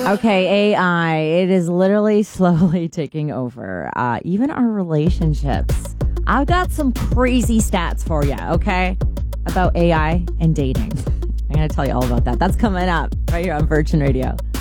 Okay, AI, it is literally slowly taking over, even our relationships. I've got some crazy stats for you, okay, about AI and dating. I'm going to tell you all about that. That's coming up right here on Virgin Radio.